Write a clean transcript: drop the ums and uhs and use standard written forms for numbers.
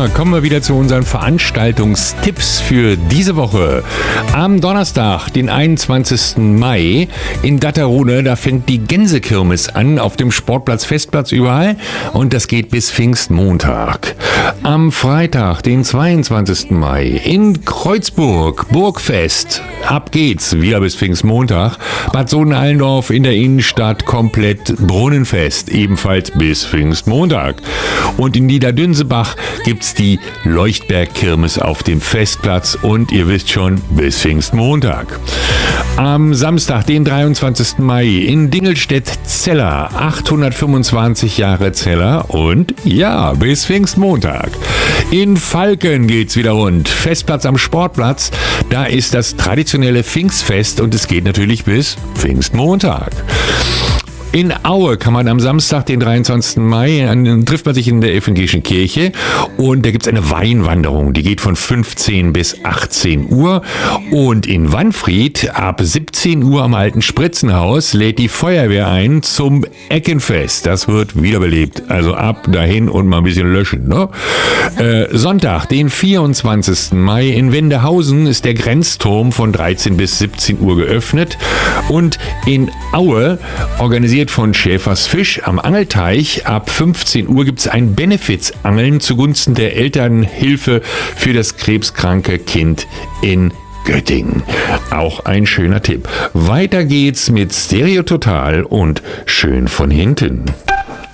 Ja, kommen wir wieder zu unseren Veranstaltungstipps für diese Woche. Am Donnerstag, den 21. Mai in Datterode, da fängt die Gänsekirmes an auf dem Sportplatz, Festplatz, überall. Und das geht bis Pfingstmontag. Am Freitag, den 22. Mai in Kreuzburg, Burgfest. Ab geht's, wieder bis Pfingstmontag. Bad Sohn-Allendorf in der Innenstadt komplett Brunnenfest, ebenfalls bis Pfingstmontag. Und in Niederdünsebach gibt's die Leuchtbergkirmes auf dem Festplatz und ihr wisst schon, bis Pfingstmontag. Am Samstag, den 23. Mai in Dingelstedt-Zeller, 825 Jahre Zeller und ja, bis Pfingstmontag. In Falken geht's wieder rund. Festplatz am Sportplatz, da ist das traditionelle Pfingstfest und es geht natürlich bis Pfingstmontag. In Aue kann man am Samstag, den 23. Mai, trifft man sich in der evangelischen Kirche und da gibt es eine Weinwanderung, die geht von 15 bis 18 Uhr und in Wanfried ab 17 Uhr am alten Spritzenhaus lädt die Feuerwehr ein zum Eckenfest. Das wird wiederbelebt, also ab dahin und mal ein bisschen löschen. Ne? Sonntag, den 24. Mai in Wendehausen ist der Grenzturm von 13 bis 17 Uhr geöffnet und in Aue organisiert von Schäfers Fisch am Angelteich. Ab 15 Uhr gibt es ein Benefizangeln zugunsten der Elternhilfe für das krebskranke Kind in Göttingen. Auch ein schöner Tipp. Weiter geht's mit Stereo Total und Schön von hinten.